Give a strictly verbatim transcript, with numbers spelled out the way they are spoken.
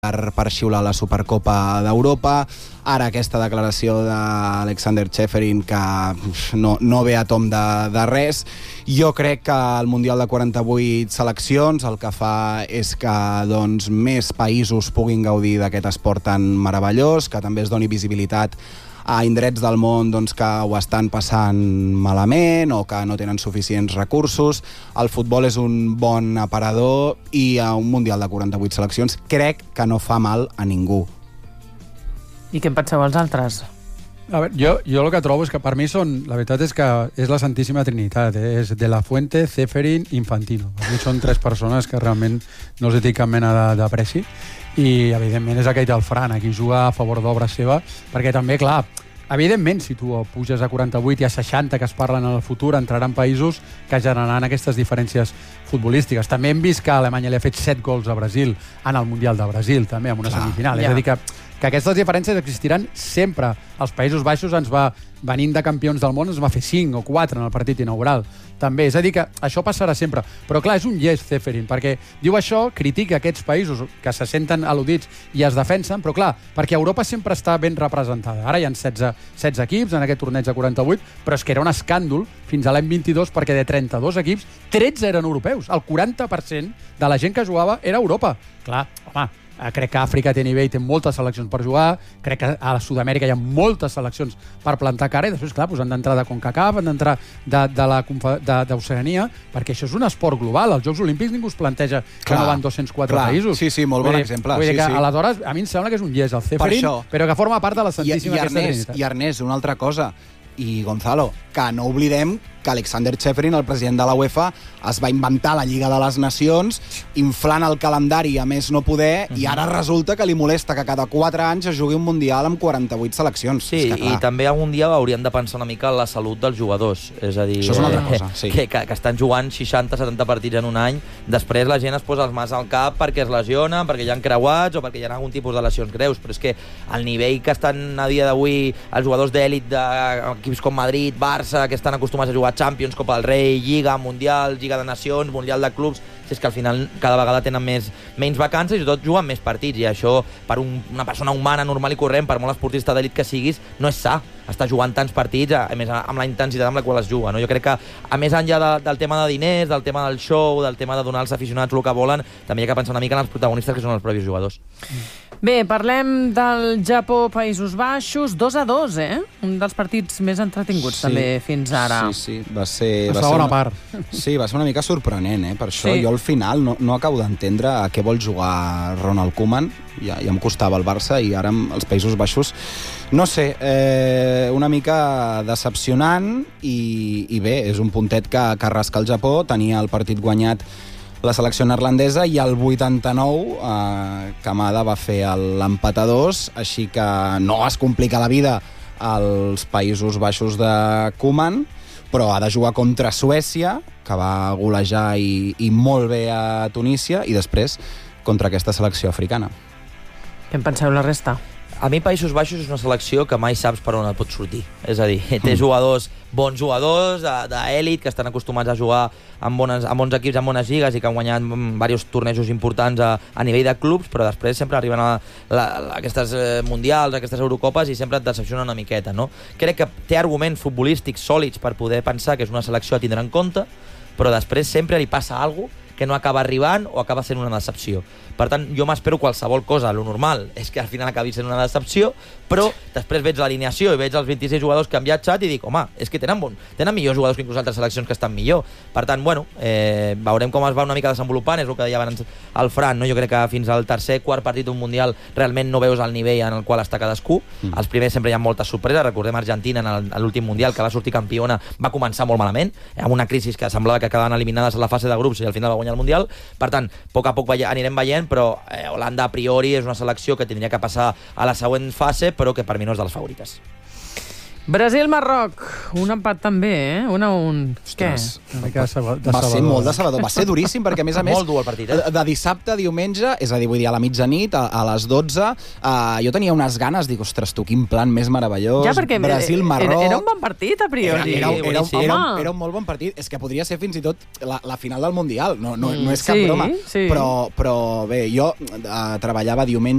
per, per xiular la Supercopa d'Europa. Ara aquesta declaració d'Alexander Čeferin que no, no ve a tom de, de res. Jo crec que el Mundial de quaranta-vuit seleccions el que fa és que doncs, més països puguin gaudir d'aquest esport tan meravellós, que també es doni visibilitat a indrets del món doncs, que ho estan passant malament o que no tenen suficients recursos. El futbol és un bon aparador i a un Mundial de quaranta-vuit seleccions crec que no fa mal a ningú. I què en penseu els altres? A veure, jo, jo el que trobo és que per mi són, la veritat és que és la Santíssima Trinitat, eh? És De La Fuente, Ceferin, Infantino. Per mi són tres persones que realment no els tinc cap mena d'apreci i evidentment és aquell del Fran, aquí juga a favor d'obra seva, perquè també, clar, evidentment, si tu puges a quaranta-vuit i a seixanta que es parlen en el futur, entraran països que generaran aquestes diferències futbolístiques. També hem vist que Alemanya li ha fet set gols a Brasil en el Mundial de Brasil, també, en una Clar, semifinal. Ja. És a dir, que, que aquestes diferències existiran sempre. Els Països Baixos ens va, venint de campions del món, ens va fer cinc o quatre en el partit inaugural. També, és a dir, que això passarà sempre. Però clar, és un llest Ceferin, perquè diu això, critica aquests països que se senten al·ludits i es defensen, però clar, perquè Europa sempre està ben representada. Ara hi ha setze, setze equips en aquest torneig de quaranta-vuit, però és que era un escàndol fins a l'any vint-i-dos, perquè de trenta-dos equips, tretze eren europeus. El quaranta per cent de la gent que jugava era Europa. Clar, home, crec que Àfrica té nivell, té moltes seleccions per jugar, crec que a Sud-amèrica hi ha moltes seleccions per plantar cara i després, clar, doncs han d'entrar de CONCACAF, han d'entrar de, de la d'Oceania, perquè això és un esport global. Als Jocs Olímpics ningú es planteja que clar, no van dos-cents quatre clar. països. Sí, sí, molt bon vull exemple. Vull dir sí, que, sí. aleshores, a mi em sembla que és un llest el Ceferin, però que forma part de la Santíssima I, i Ernest, Trinitat. I Ernest, una altra cosa, i Gonzalo, que no oblidem que Alexander Čeferin, el president de la UEFA, es va inventar la Lliga de les Nacions, inflant el calendari a més no poder, uh -huh. i ara resulta que li molesta que cada quatre anys es jugui un Mundial amb quaranta-vuit seleccions. Sí, és que, i també algun dia hauríem de pensar una mica en la salut dels jugadors. És a dir, això és una altra cosa, sí. Que, que, que estan jugant seixanta setanta partits en un any, després la gent es posa els mans al cap perquè es lesionen, perquè hi ha creuats o perquè hi ha algun tipus de lesions greus, però és que el nivell que estan a dia d'avui els jugadors d'èlit d'equips com Madrid, Barça, que estan acostumats a jugar Champions, Copa del Rei, Lliga, Mundial, Lliga de Nacions, Mundial de Clubs, és que al final cada vegada tenen més, menys vacances i tot juguen més partits, i això per un, una persona humana normal i corrent, per molt esportista d'elit que siguis, no és sa estar jugant tants partits, a, a més amb la intensitat amb la qual es juga, no? Jo crec que a més enllà de, del tema de diners, del tema del show, del tema de donar als aficionats el que volen, també hi ha que pensar una mica en els protagonistes que són els propis jugadors. Bé, parlem del Japó-Països Baixos, dos a dos, eh? Un dels partits més entretinguts sí, també fins ara. Sí, sí, va ser... La va segona ser una, part. Sí, va ser una mica sorprenent, eh? Per això sí. jo al final no, no acabo d'entendre a què vol jugar Ronald Koeman. Ja, ja em costava el Barça i ara amb els Països Baixos no sé, eh, una mica decepcionant i, i bé, és un puntet que, que rasca el Japó. Tenia el partit guanyat la selecció neerlandesa i al vuitanta-nou eh, Kamada va fer l'empat a dos, així que no es complica la vida als Països Baixos de Koeman, però ha de jugar contra Suècia, que va golejar i, i molt bé a Tunísia, i després contra aquesta selecció africana. Què en penseu la resta? A mi Països Baixos és una selecció que mai saps per on et pot sortir. És a dir, té jugadors, bons jugadors d'èlit, que estan acostumats a jugar amb, bones, amb bons equips, amb bones lligues i que han guanyat diversos tornejos importants a, a nivell de clubs, però després sempre arriben a, la, a aquestes eh, mundials, a aquestes Eurocopes i sempre et decepciona una miqueta, no? Crec que té arguments futbolístics sòlids per poder pensar que és una selecció a tindre en compte, però després sempre li passa alguna cosa que no acaba arribant o acaba sent una decepció. Per tant, jo m'espero qualsevol cosa. Lo normal és que al final acabi sent una decepció, però després veig l'alineació i veig els vint-i-sis jugadors que han viatjat i dic, home, és que tenen, bon, tenen millors jugadors que inclús altres seleccions que estan millor. Per tant, bueno, eh, veurem com es va una mica desenvolupant, és el que deia abans el Fran, no? Jo crec que fins al tercer, quart partit d'un Mundial realment no veus el nivell en el qual està cadascú. Mm. Els primers sempre hi ha moltes sorpreses. Recordem Argentina en l'últim Mundial, que va sortir campiona, va començar molt malament, amb una crisi que semblava que quedaven eliminades a la fase de grups i al final va guanyar el Mundial. Per tant, a poc a poc anirem veient, però eh, Holanda a priori és una selecció que tindria que passar a la següent fase, però que per mi no és de les favorites. Brasil-Marroc, un empat també, eh? Un a un. Ostres, què? De de va ser molt decebedor, va ser duríssim, perquè a més a més... Molt dur el partit, eh? De dissabte a diumenge, és a dir, vull dir, a la mitjanit, a, a les dotze, uh, jo tenia unes ganes, dic, ostres, tu, quin plan més meravellós, ja, perquè Brasil-Marroc... Era, era un bon partit, a priori. Era, era, era, sí, era, un, era un molt bon partit, és que podria ser fins i tot la, la final del Mundial, no, no, no és cap sí, broma, sí. però, però bé, jo uh, treballava diumenge